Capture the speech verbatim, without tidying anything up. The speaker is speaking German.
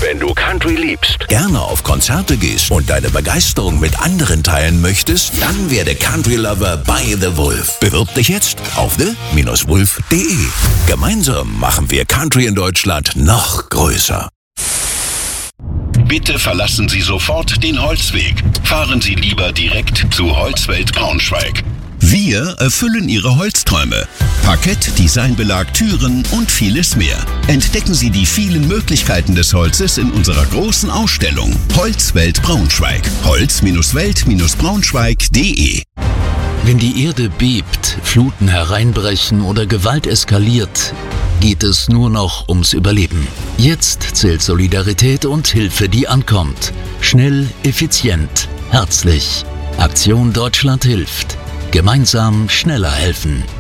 Wenn du Country liebst, gerne auf Konzerte gehst und deine Begeisterung mit anderen teilen möchtest, dann werde Country Lover by The Wolf. Bewirb dich jetzt auf the Bindestrich wolf punkt de. Gemeinsam machen wir Country in Deutschland noch größer. bitte verlassen Sie sofort den Holzweg. Fahren Sie lieber direkt zu Holzwelt Braunschweig. Wir erfüllen Ihre Holzträume. Parkett, Designbelag, Türen und vieles mehr. Entdecken Sie die vielen Möglichkeiten des Holzes in unserer großen Ausstellung Holzwelt Braunschweig. holz Welt Braunschweig punkt de. Wenn die Erde bebt, Fluten hereinbrechen oder Gewalt eskaliert, geht es nur noch ums Überleben. Jetzt zählt Solidarität und Hilfe, die ankommt. Schnell, effizient, herzlich. Aktion Deutschland hilft. Gemeinsam schneller helfen.